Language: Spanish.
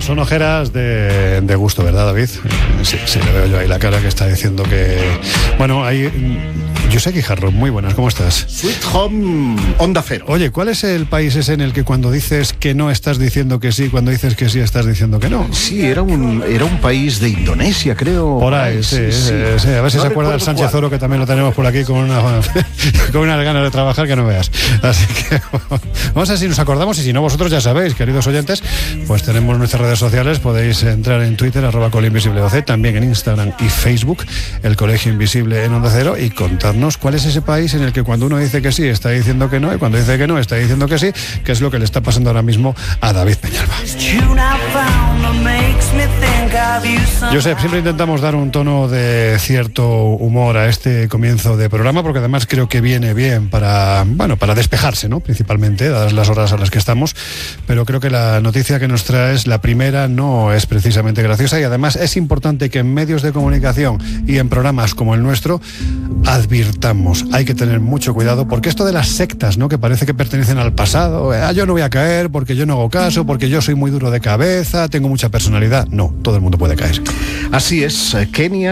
Son ojeras de gusto, ¿verdad, David? Sí, le veo yo ahí la cara que está diciendo que... Bueno, José Guijarro, muy buenas, ¿cómo estás? Sweet Home Onda Cero. Oye, ¿cuál es el país ese en el que cuando dices que no estás diciendo que sí, cuando dices que sí estás diciendo que no? Sí, era un país de Indonesia, creo. Por ahí, sí. A ver si no se acuerda del Sánchez Oro, que también lo tenemos por aquí con unas ganas de trabajar que no veas. Así que vamos a ver si nos acordamos, y si no, vosotros ya sabéis, queridos oyentes, pues tenemos nuestras redes sociales, podéis entrar en Twitter, @colinvisibleoc, también en Instagram y Facebook, el Colegio Invisible en Onda Cero, y contadnos cuál es ese país en el que cuando uno dice que sí está diciendo que no, y cuando dice que no está diciendo que sí, que es lo que le está pasando ahora mismo a David Peñalba. Josep, siempre intentamos dar un tono de cierto humor a este comienzo de programa, porque además creo que viene bien para despejarse, ¿no? Principalmente, dadas las horas a las que estamos, pero creo que la noticia que nos traes, la primera, no es precisamente graciosa, y además es importante que en medios de comunicación y en programas como el nuestro advirtamos, hay que tener mucho cuidado, porque esto de las sectas, ¿no?, que parece que pertenecen al pasado, yo no voy a caer porque yo no hago caso, porque yo soy muy duro de cabeza, tengo mucha personalidad. No, todo el mundo puede caer. Así es, Kenia